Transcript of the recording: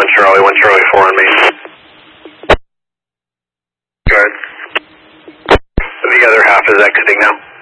1 Charlie 4 on me. Go ahead. The other half is exiting now.